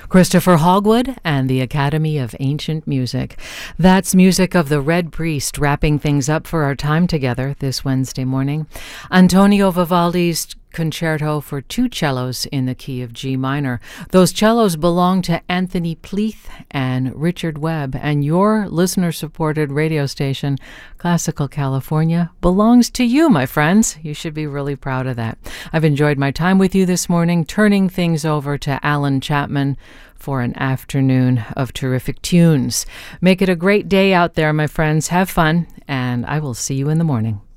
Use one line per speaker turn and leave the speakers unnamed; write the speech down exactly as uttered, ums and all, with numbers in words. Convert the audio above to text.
Christopher Hogwood and the Academy of Ancient Music. That's music of the Red Priest, wrapping things up for our time together this Wednesday morning. Antonio Vivaldi's Concerto for two cellos in the key of G minor. Those cellos belong to Anthony Pleath and Richard Webb, and your listener-supported radio station, Classical California, belongs to you, my friends. You should be really proud of that. I've enjoyed my time with you this morning, turning things over to Alan Chapman for an afternoon of terrific tunes. Make it a great day out there, my friends. Have fun, and I will see you in the morning.